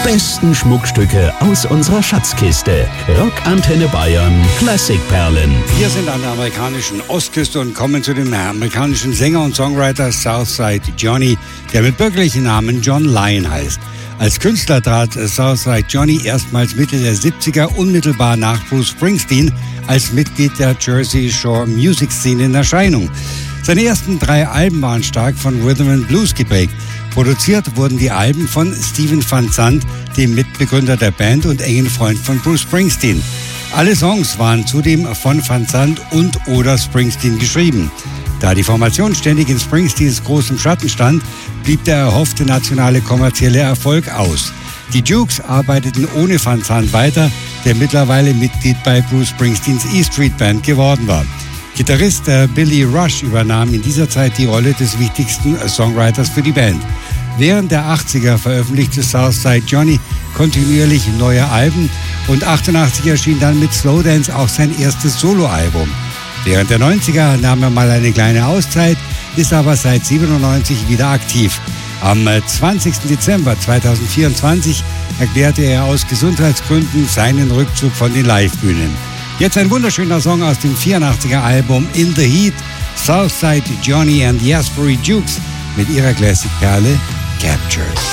besten Schmuckstücke aus unserer Schatzkiste. Rockantenne Bayern Klassikperlen. Wir sind an der amerikanischen Ostküste und kommen zu dem amerikanischen Sänger und Songwriter Southside Johnny, der mit bürgerlichen Namen John Lyon heißt. Als Künstler trat Southside Johnny erstmals Mitte der 70er unmittelbar nach Bruce Springsteen als Mitglied der Jersey Shore Music Scene in Erscheinung. Seine ersten 3 Alben waren stark von Rhythm and Blues geprägt. Produziert wurden die Alben von Stephen Van Zandt, dem Mitbegründer der Band und engen Freund von Bruce Springsteen. Alle Songs waren zudem von Van Zandt und oder Springsteen geschrieben. Da die Formation ständig in Springsteens großem Schatten stand, blieb der erhoffte nationale kommerzielle Erfolg aus. Die Dukes arbeiteten ohne Van Zandt weiter, der mittlerweile Mitglied bei Bruce Springsteens E Street Band geworden war. Gitarrist Billy Rush übernahm in dieser Zeit die Rolle des wichtigsten Songwriters für die Band. Während der 80er veröffentlichte Southside Johnny kontinuierlich neue Alben und 88 erschien dann mit Slowdance auch sein erstes Soloalbum. Während der 90er nahm er mal eine kleine Auszeit, ist aber seit 97 wieder aktiv. Am 20. Dezember 2024 erklärte er aus Gesundheitsgründen seinen Rückzug von den Livebühnen. Jetzt ein wunderschöner Song aus dem 84er Album In the Heat, Southside Johnny and the Asbury Dukes mit ihrer Classic-Perle Captured.